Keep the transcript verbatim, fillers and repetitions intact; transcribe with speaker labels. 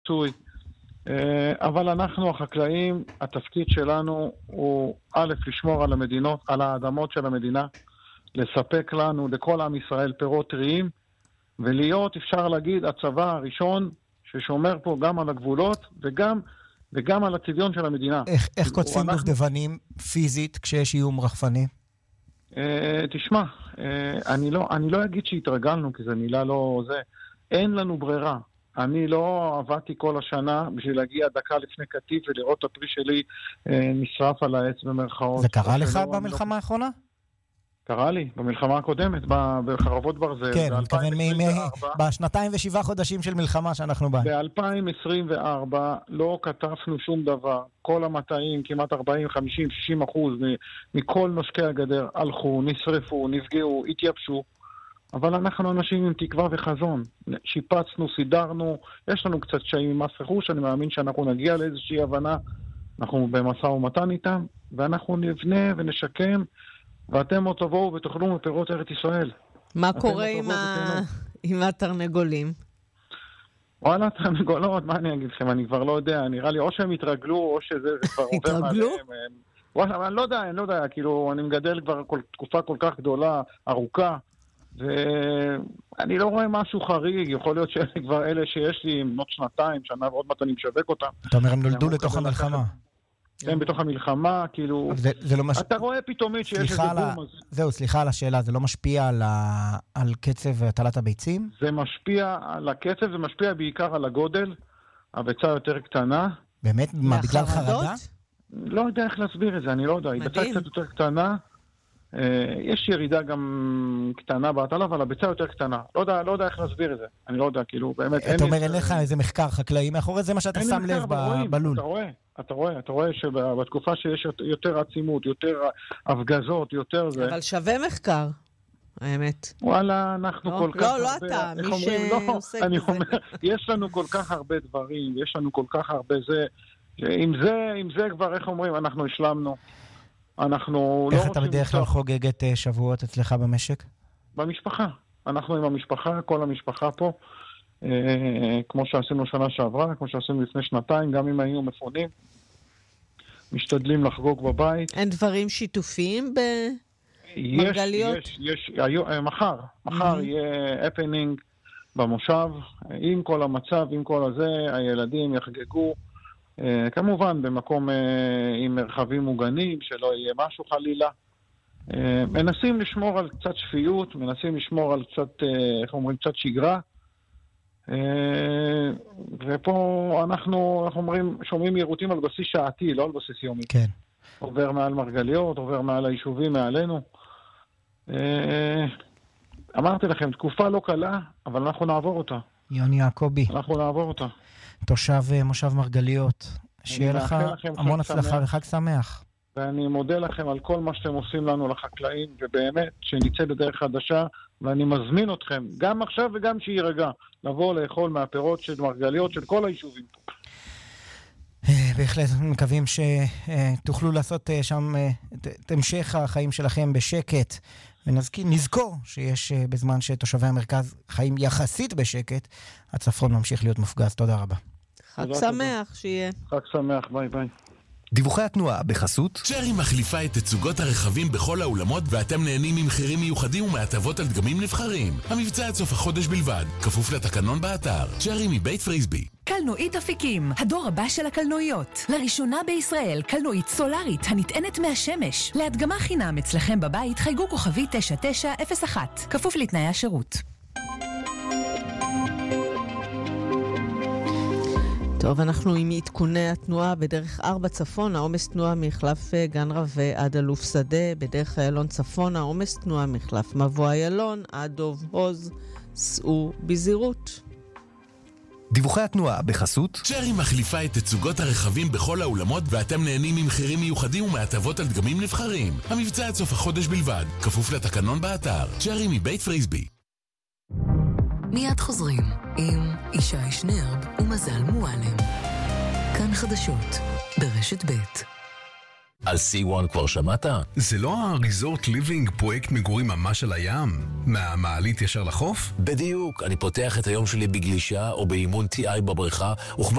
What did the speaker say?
Speaker 1: פיצוי. אבל אנחנו, החקלאים, התפקיד שלנו הוא א', לשמור על המדינות, על האדמות של המדינה, לספק לנו, לכל עם ישראל, פירות טריים, ולהיות, אפשר להגיד, הצבא הראשון ששומר פה גם על הגבולות וגם, וגם על הצביון של המדינה.
Speaker 2: איך, איך קוטפים אנחנו... דובדבנים פיזית כשיש איום רחפני?
Speaker 1: אה, תשמע, אה, אני לא, אני לא אגיד שהתרגלנו, כי זו מילה לא זה. אין לנו ברירה. אני לא עבדתי כל השנה בשביל להגיע דקה לפני קטיף ולראות את הפרי שלי אה, נשרף על העץ במרכאות.
Speaker 2: זה קרה לך במלחמה האחרונה?
Speaker 1: קרה לי, במלחמה הקודמת, בחרבות ברזל.
Speaker 2: כן, מתכוון בשנתיים ושבעה חודשים של מלחמה שאנחנו בה.
Speaker 1: ב-אלפיים עשרים וארבע לא כתפנו שום דבר. כל המטעים, כמעט ארבעים, חמישים, שישים אחוז מכל נושקי הגדר הלכו, נשרפו, נפגעו, התייבשו. אבל אנחנו אנשים עם תקווה וחזון. שיפצנו, סידרנו, יש לנו קצת קשיים עם מס רכוש, אני מאמין שאנחנו נגיע לאיזושהי הבנה. אנחנו במשא ומתן איתם, ואנחנו נבנה ונשקם, ואתם עוד תבואו ותאכלו מפירות ארץ ישראל.
Speaker 3: מה קורה עם, ה... עם התרנגולים?
Speaker 1: וואלה, תרנגולות, מה אני אגיד לכם? אני כבר לא יודע, נראה לי או שהם התרגלו, או שזה כבר עובר
Speaker 3: התרגלו?
Speaker 1: מעליהם. וואלה, אני לא יודע, אני לא יודע, כאילו, אני מגדל כבר כל, תקופה כל כך גדולה, ארוכה, ואני לא רואה משהו חריג, יכול להיות שכבר אלה שיש לי, בנות שנתיים, שנה ועוד מעט אני משווק אותם.
Speaker 2: אתה אומר, הם נולדו לתוך המלחמה.
Speaker 1: הם בתוך המלחמה, כאילו...
Speaker 2: זה, זה לא מש...
Speaker 1: אתה רואה פתאומית שיש איזה
Speaker 2: ה...
Speaker 1: בום.
Speaker 2: זהו, סליחה על השאלה, זה לא משפיע על, ה... על קצב הטלת הביצים?
Speaker 1: זה משפיע על הקצב, זה משפיע בעיקר על הגודל, הביצה יותר קטנה.
Speaker 2: באמת? מה, בגלל חרדה?
Speaker 1: לא יודע איך להסביר את זה, אני לא יודע. היא ביצה קצת יותר קטנה, יש ירידה גם קטנה בהטלה, אבל הביצה יותר קטנה. לא יודע, לא יודע איך להסביר את זה. אני לא יודע, כאילו, באמת...
Speaker 2: אתה אומר, אין לך איזה מחקר חקלאי מאחורי זה מה שאתה שם לב בלול.
Speaker 1: אתה רואה, אתה רואה, אתה רואה שבתקופה שיש יותר עצימות, יותר הפגזות, יותר זה...
Speaker 3: אבל שווה מחקר, האמת.
Speaker 1: וואלה, אנחנו כל כך...
Speaker 3: לא, לא אתה, מי שעוסק בזה.
Speaker 1: אני אומר, יש לנו כל כך הרבה דברים, יש לנו כל כך הרבה זה... עם זה, עם זה כבר, איך אומרים, אנחנו השלמנו. אנחנו לא...
Speaker 2: איך אתה בדרך כלל חוגג את שבועות אצלך במשק?
Speaker 1: במשפחה. אנחנו עם המשפחה, כל המשפחה פה, כמו שעשינו שנה שעברה, כמו שעשינו לפני שנתיים, גם אם היינו מפונים, משתדלים לחגוג בבית.
Speaker 3: אין דברים שיתופיים במרגליות?
Speaker 1: יש, יש, יש, מחר, מחר יהיה הפנינג במושב, עם כל המצב, עם כל הזה, הילדים יחגגו, כמובן במקום עם מרחבים מוגנים, שלא יהיה משהו חלילה. מנסים לשמור על קצת שפיות, מנסים לשמור על קצת, איך אומרים, קצת שגרה. ופה אנחנו, אנחנו אומרים, שומעים יירוטים על בסיס שעתי, לא על בסיס יומי.
Speaker 2: כן.
Speaker 1: עובר מעל מרגליות, עובר מעל היישובים מעלינו. אמרתי לכם, תקופה לא קלה, אבל אנחנו נעבור אותה.
Speaker 2: יוני יעקובי.
Speaker 1: אנחנו נעבור אותה.
Speaker 2: תושב מושב מרגליות. שיהיה לך המון הצלחה וחג שמח.
Speaker 1: ואני מודה לכם על כל מה שאתם עושים לנו לחקלאים, ובאמת שנצא לדרך חדשה, ואני מזמין אתכם, גם עכשיו וגם שירגע, לבוא לאכול מהפירות של מרגליות של כל היישובים פה.
Speaker 2: בהחלט מקווים שתוכלו לעשות שם את המשך החיים שלכם בשקט, ונזכור שיש בזמן שתושבי המרכז חיים יחסית בשקט, הצפון ממשיך להיות מופגז. תודה רבה.
Speaker 3: חג שמח שיהיה.
Speaker 1: חג שמח, ביי ביי.
Speaker 4: דיווחי התנועה בחסות
Speaker 5: צ'רי מחליפה את תצוגות הרכבים בכל האולמות, ואתם נהנים ממחירים מיוחדים ומהטבות על דגמים נבחרים. המבצע עד סוף החודש בלבד, כפוף לתקנון באתר. צ'רי מבית פריסבי.
Speaker 6: קלנועית אפיקים, הדור הבא של הקלנועיות. לראשונה בישראל, קלנועית סולארית הנטענת מהשמש. להדגמה חינם אצלכם בבית, חייגו כוכבי תשע תשע אפס אחת, כפוף לתנאי השירות.
Speaker 3: טוב, אנחנו עם עדכוני התנועה בדרך ארבע צפון, העומס תנועה מחלף גן רווה עד אלוף שדה, בדרך איילון צפון, העומס תנועה מחלף מבוא איילון עד דוב הוז, סעו בזהירות.
Speaker 4: דיווחי התנועה בחסות
Speaker 5: צ'רי מחליפה את תצוגות הרכבים בכל האולמות, ואתם נהנים ממחירים מיוחדים ומהטבות על דגמים נבחרים. המבצע עד סוף החודש בלבד, כפוף לתקנון באתר. צ'רי מבית פריסבי.
Speaker 6: מיד חוזרים עם ישי שנרב ומזל מועלם. כאן חדשות ברשת ב'.
Speaker 7: על סי וואן כבר שמעת?
Speaker 8: זה לא הריזורט ליבינג, פרויקט מגורים ממש על הים? מהמעלית ישר לחוף?
Speaker 7: בדיוק, אני פותח את היום שלי בגלישה או באימון טי איי בבריכה וכבר